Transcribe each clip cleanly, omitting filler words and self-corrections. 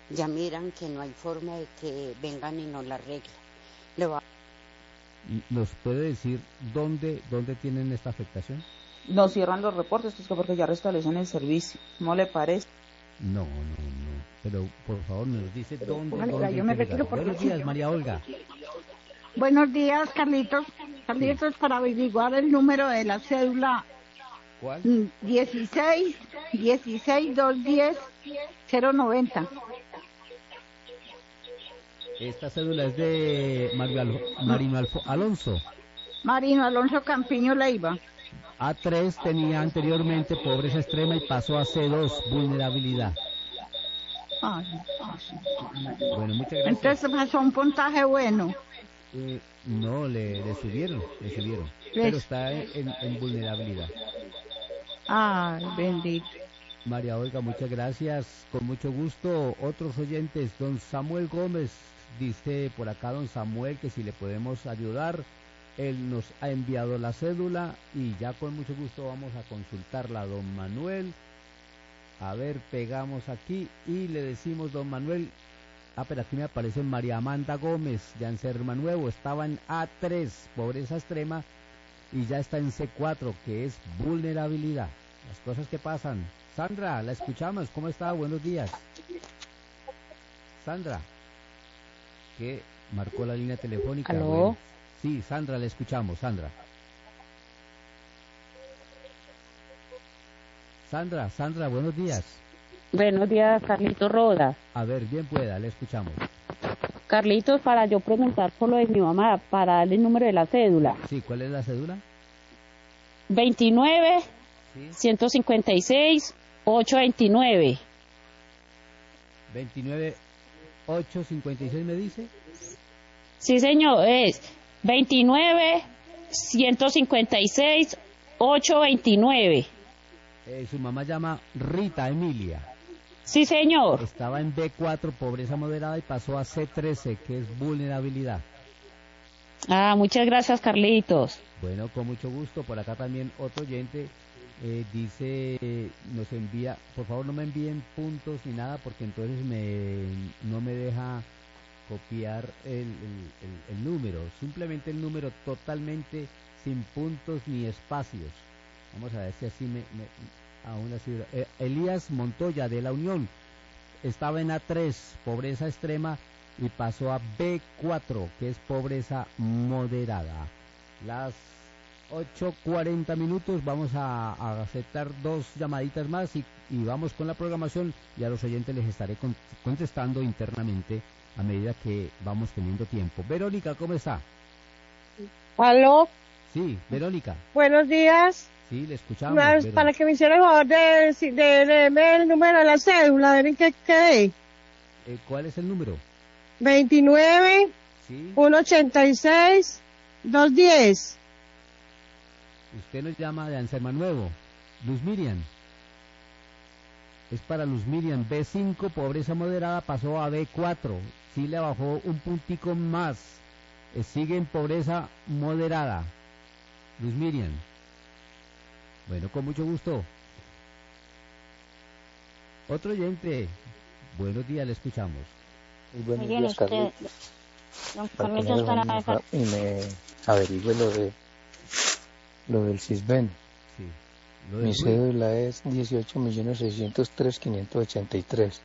ya miran que no hay forma de que vengan y nos la arreglen. ¿Nos puede decir dónde tienen esta afectación? Nos cierran los reportes, pues porque ya restablecen el servicio. ¿No le parece? No. Pero por favor nos dice dónde. Yo me retiro porque Buenos días, María Olga. Buenos días, Carlitos. Carlitos, sí. Para averiguar el número de la cédula. ¿Cuál? 16-210-090. Esta cédula es de Marino Alonso. Marino Alonso Campiño Leiva. A3 tenía anteriormente pobreza extrema y pasó a C2, vulnerabilidad. Bueno, muchas gracias. Entonces pasó un puntaje bueno. No, le subieron. Pero está en vulnerabilidad. Ay, bendito. María Olga, muchas gracias. Con mucho gusto. Otros oyentes, don Samuel Gómez, dice por acá don Samuel que si le podemos ayudar. Él nos ha enviado la cédula y ya con mucho gusto vamos a consultarla, don Manuel. A ver, pegamos aquí y le decimos, don Manuel, pero aquí me aparece María Amanda Gómez, ya en Cerma Nuevo, estaba en A3, pobreza extrema, y ya está en C4, que es vulnerabilidad. Las cosas que pasan. Sandra, la escuchamos, ¿cómo está? Buenos días. Sandra, que marcó la línea telefónica. ¿Aló? Bueno, sí, Sandra, la escuchamos, Sandra. Sandra, buenos días. Buenos días, Carlitos Roda. A ver, bien pueda, le escuchamos. Carlitos, para yo preguntar por lo de mi mamá, para darle el número de la cédula. Sí, ¿cuál es la cédula? 29, ¿sí? 156, 829. 29, 856 me dice. Sí, señor, es 29, 156, 829. Su mamá llama Rita Emilia. Sí, señor. Estaba en B4, pobreza moderada, y pasó a C13, que es vulnerabilidad. Muchas gracias, Carlitos. Bueno, con mucho gusto. Por acá también otro oyente dice, nos envía, por favor no me envíen puntos ni nada, porque entonces no me deja copiar el número. Simplemente el número totalmente sin puntos ni espacios. Vamos a ver si así aún así. Elías Montoya de La Unión estaba en A3, pobreza extrema, y pasó a B4, que es pobreza moderada. Las 8:40, vamos a aceptar dos llamaditas más y vamos con la programación, y a los oyentes les estaré contestando internamente a medida que vamos teniendo tiempo. Verónica, ¿cómo está? ¿Aló? Sí, Verónica. Buenos días. Sí, le escuchamos. Para que me hiciera el favor de ver el número de la cédula, de ver en qué quedé. ¿Cuál es el número? 29, ¿sí? 186, 210. Usted nos llama de Anserma Nuevo. Luz Miriam. Es para Luz Miriam. B5, pobreza moderada, pasó a B4. Sí le bajó un puntico más. Sigue en pobreza moderada. Luz Miriam. Bueno, con mucho gusto. Otro oyente. Buenos días, le escuchamos. Buenos días, Carlitos. Y me averigüe lo del CISBEN. Sí. Mi cédula es 18.603.583.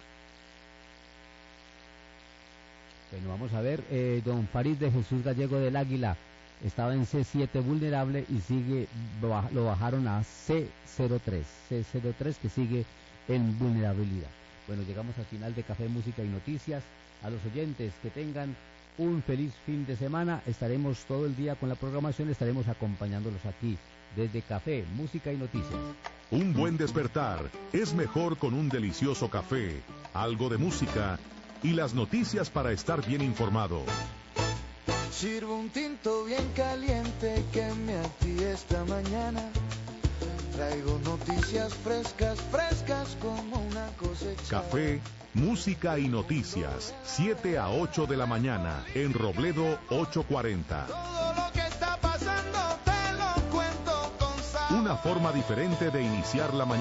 Bueno, vamos a ver. Don Farid de Jesús Gallego del Águila estaba en C7 vulnerable y lo bajaron a C03. C03, que sigue en vulnerabilidad. Bueno, llegamos al final de Café, Música y Noticias. A los oyentes, que tengan un feliz fin de semana. Estaremos todo el día con la programación, estaremos acompañándolos aquí desde Café, Música y Noticias. Un buen despertar es mejor con un delicioso café, algo de música y las noticias para estar bien informado. Sirvo un tinto bien caliente que me active esta mañana. Traigo noticias frescas, frescas como una cosecha. Café, música y noticias, 7 a 8 de la mañana, en Robledo 840. Todo lo que está pasando te lo cuento con sabor. Una forma diferente de iniciar la mañana.